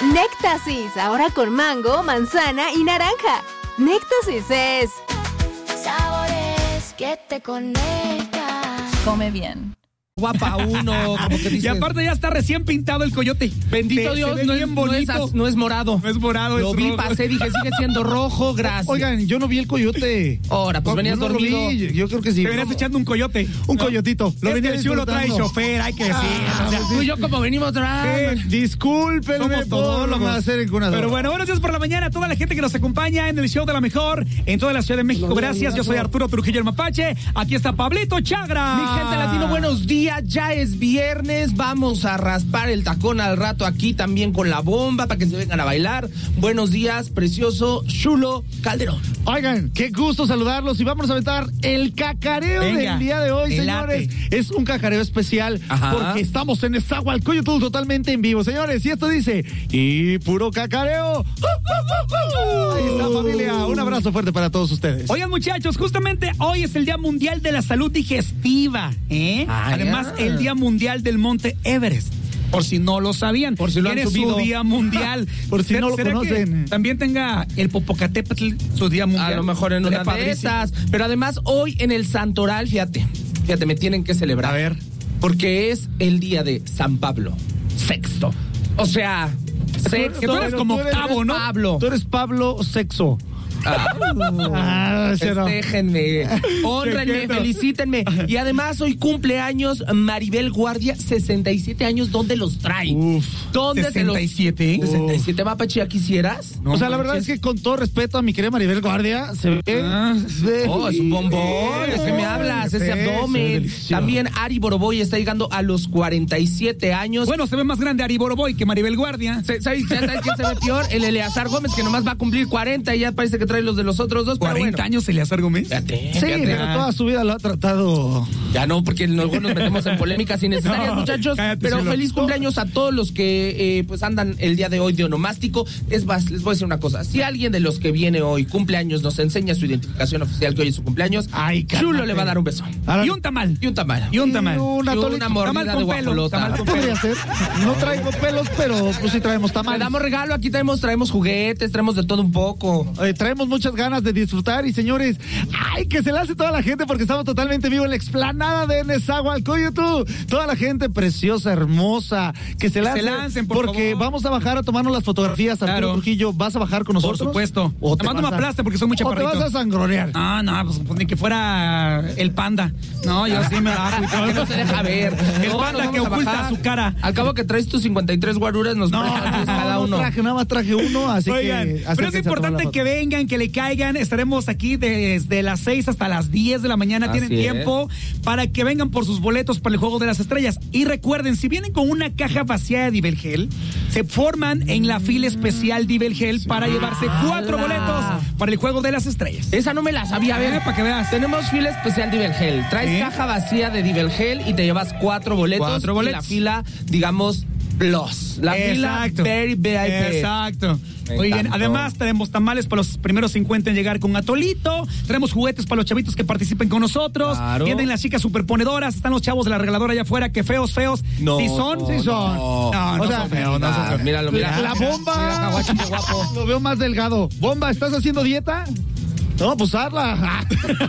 Néctasis, ahora con mango, manzana y naranja. Néctasis es... sabores que te conectan. Come bien. Guapa uno, como que dices. Y aparte ya está recién pintado el coyote. Bendito Dios, no es morado. No es morado, Lo es vi, rojo. pasé, dije, sigue siendo rojo, gracias. Oigan, yo no vi el coyote. Ahora, pues venías no lo dormido. vi, yo creo que sí. Te venías echando un coyote. Un coyotito. Lo venía venía el chulo trae disfrutando. chofer, hay que decir. O sea, Tú y yo como venimos Discúlpenme somos por todólogos. hacer encunados. Pero bueno, buenos días por la mañana a toda la gente que nos acompaña en el show de la mejor en toda la Ciudad de México. Gracias, yo soy Arturo Trujillo el Mapache. Aquí está Pablito Chagra. Mi gente latino, buenos días. Ya es viernes. Vamos a raspar el tacón al rato aquí también con la bomba para que se vengan a bailar. Buenos días, precioso Chulo Calderón. Oigan, qué gusto saludarlos y vamos a aventar el cacareo Venga, del día de hoy, elate. señores. Es un cacareo especial. Ajá. Porque estamos en Nezahualcóyotl totalmente en vivo, señores. Y esto dice, y puro cacareo. Ahí está, familia. Un abrazo fuerte para todos ustedes. Oigan, muchachos, justamente hoy es el Día Mundial de la Salud Digestiva, ¿eh? Además, el Día Mundial del Monte Everest. Por si no lo sabían. Por si lo han Tiene subido. su día mundial. Por si no lo ¿Será conocen. que también tenga el Popocatépetl su día mundial? A lo mejor en una Estaría de padrísimo. esas. Pero además, hoy en el Santoral, fíjate, me tienen que celebrar. A ver. Porque es el día de San Pablo VI. O sea, sexto. que tú eres como octavo, ¿no? Pablo. Tú eres Pablo Sexo. Ese no. Festejenme, honrenme, Chiquito. felicítenme. Y además hoy cumpleaños Maribel Guardia, 67 años. ¿Dónde los traen? Uf. ¿Dónde 67, ¿eh? 67, Mapache, ¿ya quisieras? No o sea, la manches. verdad es que con todo respeto a mi querida Maribel Guardia, se ve... Oh, es un bombón, ¿de qué me hablas? Ese Sí, abdomen. delicioso. También Ari Boroboy está llegando a los 47 años. Bueno, se ve más grande Ari Boroboy que Maribel Guardia. ¿Sabes quién se ve peor? El Eleazar Gómez, que nomás va a cumplir 40 y ya parece que trae los de los otros dos. 40 pero bueno. años Eleazar Gómez. Fíjate, Sí, fíjate. pero toda su vida lo ha tratado... Ya no, porque luego nos metemos en polémicas innecesarias, No, muchachos. cállate, Pero Chilo. feliz cumpleaños a todos los que pues andan el día de hoy de onomástico. Es más, les voy a decir una cosa. Si alguien de los que viene hoy cumpleaños nos enseña su identificación oficial que hoy es su cumpleaños, Ay, cálmate. Chulo le va a dar un beso. Ahora- Y un tamal. Y un tamal. Y un tamal. Y un Y atolito. una Tamal mordida con de pelo, guajolota. tamal con Podría ser. No traigo pelos, pero pues sí traemos Le tamales. damos regalo, aquí traemos juguetes, traemos de todo un poco. Traemos muchas ganas de disfrutar y señores, ¡ay, que se lance toda la gente porque estamos totalmente en vivo en la explanada de Nezahualcóyotl! Toda la gente preciosa, hermosa, que se lancen por porque favor. vamos a bajar a tomarnos las fotografías. Arturo Claro. Trujillo, ¿vas a bajar con nosotros? Por supuesto. ¿O Te mando vas una a- plasta porque soy muy ¿O te chaparrito. vas a sangronear? Ah, no, pues ni que fuera el panda. No, yo sí me bajo y todo. Que no se deja ver. El No, panda nos que vamos a oculta bajar. su cara. Al cabo que traes tus 53 guaruras, nos prestas 10 cada uno. Nada más traje uno, así Oigan, que... pero es acérquense a tomar importante la que foto. vengan, que le caigan. Estaremos aquí desde las 6 hasta las 10 de la mañana. Así Tienen es. tiempo para que vengan por sus boletos para el Juego de las Estrellas. Y recuerden, si vienen con una caja vacía de Divelgel, se forman en la fila especial Divelgel para llevarse 4 boletos para el Juego de las Estrellas. Esa no me la sabía, a ver. Para que veas. Tenemos fila especial Divelgel. Traes ¿Sí? caja vacía de Divelgel y te llevas 4 boletos. 4 boletos. Y la fila, digamos, Plus. La fila Exacto. Very VIP. Exacto. Me Muy bien. encantó. Además, tenemos tamales para los primeros 50 en llegar con atolito. Tenemos juguetes para los chavitos que participen con nosotros. Claro. Vienen las chicas superponedoras. Están los chavos de la regaladora allá afuera. Que feos. No, ¿Sí son? no, Sí son. no. No O sea, son feos. No son feos. Míralo, mira. La bomba. Mira, Caguachi, qué guapo. Lo veo más delgado. Bomba, ¿estás haciendo dieta? No, pues hazla.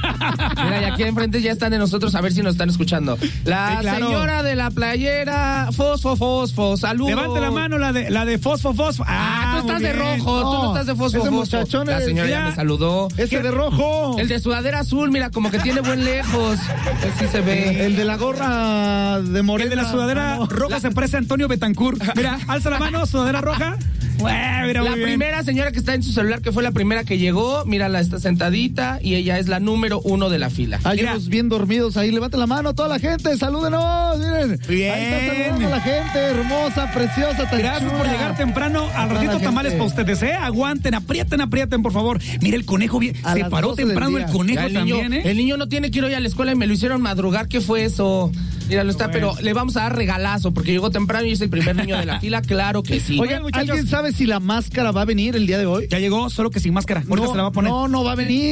Mira, y aquí enfrente ya están de nosotros, a ver si nos están escuchando. La Sí, claro. señora de la playera, Fosfo, saludos. Levante la mano la de Fosfo. Tú estás de rojo, tú no estás de Fosfo. ese muchachón La es- señora ya mira, me saludó. Ese de rojo. El de sudadera azul, mira, como que tiene buen lejos. Así se ve. El de la gorra de morena. El de la sudadera roja se parece a Antonio Betancourt. Mira, alza la mano, sudadera roja. Mira, La muy bien. primera señora que está en su celular, que fue la primera que llegó, mírala, está sentadita y ella es la número 1 de la fila. Hay Mira. unos bien dormidos ahí. Levanten la mano toda la gente. Salúdenos. Miren. Bien. Ahí está saludando a la gente. Hermosa, preciosa, tan Gracias por chula. llegar temprano. Al Toda ratito la tamales gente. para ustedes, ¿eh? Aguanten, aprieten, por favor. Mira el conejo bien. A Se las paró 12 del temprano día. el conejo Ya, también, ¿eh? el niño no tiene que ir hoy a la escuela y me lo hicieron madrugar. ¿Qué fue eso? Mira, está, pero le vamos a dar regalazo porque llegó temprano y es el primer niño de la fila. Claro que sí. Oigan, muchachos. ¿alguien sabe si la máscara va a venir el día de hoy? Ya llegó, solo que sin máscara. Ahorita se la va a poner. No va a venir.